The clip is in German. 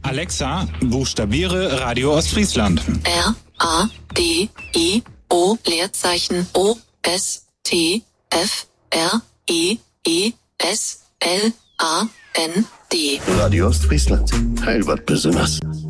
Alexa, buchstabiere Radio Ostfriesland. R-A-D-I-O Leerzeichen O-S-T-F-R-E-E-S-L-A-N-D. Radio Ostfriesland. Heil wat besonders.